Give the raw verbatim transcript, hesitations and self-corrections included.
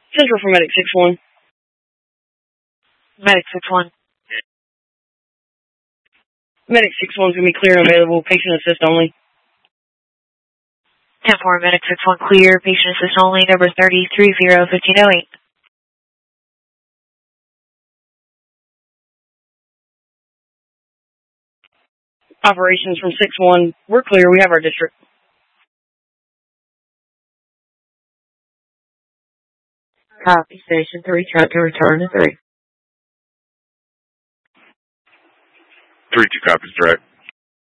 Central for Medic six one. Medic six one. Medic six one's going to be clear and available. Patient assist only. ten four, Medic six one clear. Patient assist only. Number three three zero one five zero eight. Operations from six one. We're clear. We have our district. Copy. Station three. Try to return to three. three two copies direct.